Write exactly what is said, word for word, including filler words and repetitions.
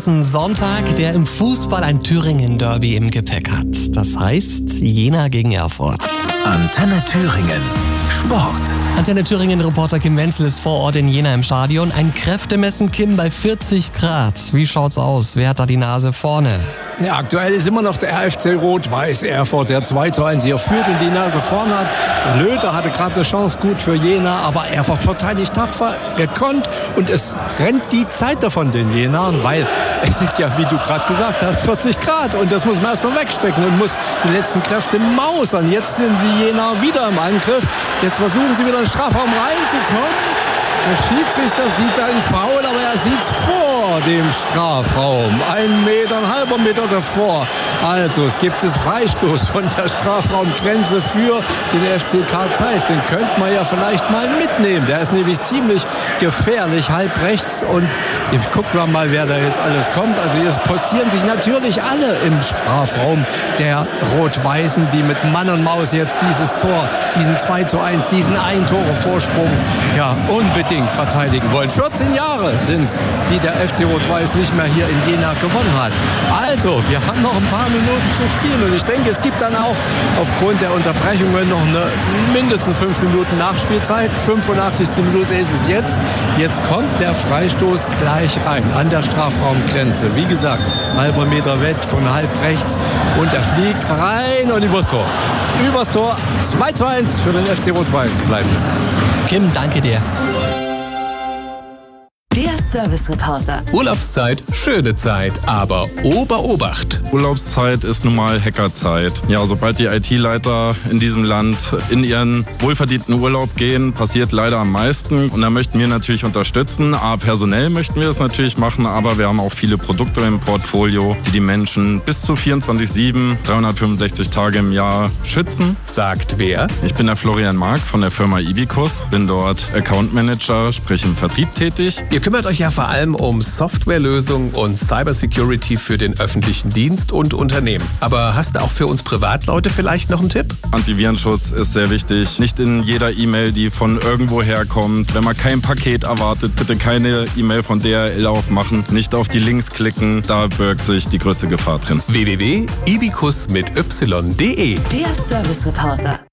ein Sonntag, der im Fußball ein Thüringen-Derby im Gepäck hat. Das heißt Jena gegen Erfurt. Antenne Thüringen. Sport. Antenne Thüringen-Reporter Kim Wenzel ist vor Ort in Jena im Stadion. Ein Kräftemessen, Kim, bei vierzig Grad. Wie schaut's aus? Wer hat da die Nase vorne? Ja, aktuell ist immer noch der R F C Rot-Weiß Erfurt, der zwei zu eins hier führt und die Nase vorne hat. Löter hatte gerade eine Chance, gut für Jena, aber Erfurt verteidigt tapfer, gekonnt und es rennt die Zeit davon den Jenern, weil es sind ja, wie du gerade gesagt hast, vierzig Grad und das muss man erstmal wegstecken und muss die letzten Kräfte mausern. Jetzt sind die Jener wieder im Angriff. Jetzt versuchen sie wieder in den Strafraum reinzukommen. Der Schiedsrichter sieht da einen Foul, aber er sieht es vor dem Strafraum. Ein Meter, ein halber Meter davor. Also, es gibt es Freistoß von der Strafraumgrenze für den F C Karl Zeiss. Den könnte man ja vielleicht mal mitnehmen. Der ist nämlich ziemlich gefährlich, halb rechts. Und gucken wir mal, wer da jetzt alles kommt. Also, jetzt postieren sich natürlich alle im Strafraum der Rot-Weißen, die mit Mann und Maus jetzt dieses Tor, diesen zwei zu eins, diesen Ein-Tore-Vorsprung, ja, unbedingt verteidigen wollen. vierzehn Jahre sind es, die der F C Rot-Weiß nicht mehr hier in Jena gewonnen hat. Also, wir haben noch ein paar Minuten zu spielen und ich denke, es gibt dann auch aufgrund der Unterbrechungen noch eine mindestens fünf Minuten Nachspielzeit. fünfundachtzigste Minute ist es jetzt. Jetzt kommt der Freistoß gleich rein an der Strafraumgrenze. Wie gesagt, halber Meter weg von halb rechts und er fliegt rein und übers Tor. Übers Tor, zwei zu eins für den F C Rot-Weiß bleibt es. Kim, danke dir. Service-Reporter. Urlaubszeit, schöne Zeit, aber Ober Obacht. Urlaubszeit ist nun mal Hackerzeit. Ja, sobald die I T-Leiter in diesem Land in ihren wohlverdienten Urlaub gehen, passiert leider am meisten. Und da möchten wir natürlich unterstützen. A, personell möchten wir das natürlich machen, aber wir haben auch viele Produkte im Portfolio, die die Menschen bis zu vierundzwanzig sieben, dreihundertfünfundsechzig Tage im Jahr schützen. Sagt wer? Ich bin der Florian Mark von der Firma Ibicus, bin dort Account Manager, sprich im Vertrieb tätig. Ihr kümmert euch ja vor allem um Softwarelösungen und Cybersecurity für den öffentlichen Dienst und Unternehmen. Aber hast du auch für uns Privatleute vielleicht noch einen Tipp? Antivirenschutz ist sehr wichtig. Nicht in jeder E-Mail, die von irgendwoher kommt. Wenn man kein Paket erwartet, bitte keine E-Mail von D H L aufmachen. Nicht auf die Links klicken, da birgt sich die größte Gefahr drin. w w w punkt ibicus mit y punkt de. Der Service-Reporter.